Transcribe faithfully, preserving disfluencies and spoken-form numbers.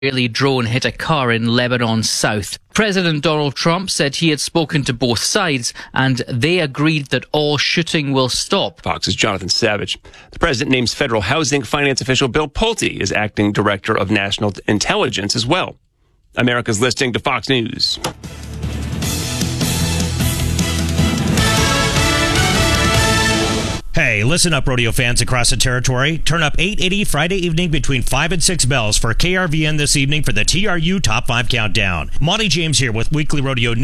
Israeli drone hit a car in Lebanon's south. President Donald Trump said he had spoken to both sides and they agreed that all shooting will stop. Fox's Jonathan Savage. The president names federal housing finance official Bill Pulte as acting director of national intelligence as well. America's listening to Fox News. Hey, listen up, rodeo fans across the territory. Turn up eight eighty Friday evening between five and six bells for K R V N this evening for the T R U Top five Countdown. Monty James here with Weekly Rodeo News.